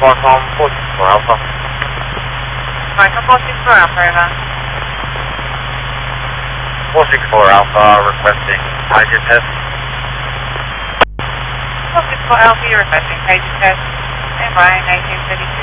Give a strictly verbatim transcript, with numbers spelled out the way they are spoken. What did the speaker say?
Qualcomm four six four Alpha. Qualcomm four six four Alpha, over. four six four Alpha requesting hydrogen test. four six four Alpha, you're requesting hydrogen test. Stand by, nineteen thirty-two.